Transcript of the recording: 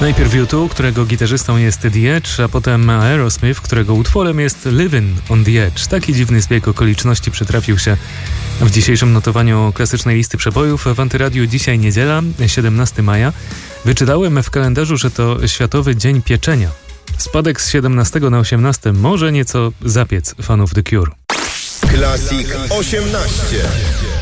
Najpierw U2, którego gitarzystą jest The Edge, a potem Aerosmith, którego utworem jest Livin' on the Edge. Taki dziwny zbieg okoliczności przytrafił się w dzisiejszym notowaniu klasycznej listy przebojów. W Antyradiu dzisiaj niedziela, 17 maja. Wyczytałem w kalendarzu, że to Światowy Dzień Pieczenia. Spadek z 17 na 18 może nieco zapiec fanów The Cure. Classic 18.